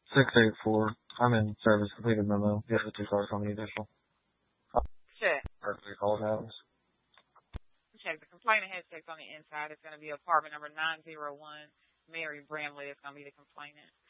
684. I'm in service. Completed memo. You have the 2 cars on the additional. Check. Perfect. Call happens. Check. The complainant has checked on the inside. It's going to be apartment number 901. Mary Bramley is going to be the complainant.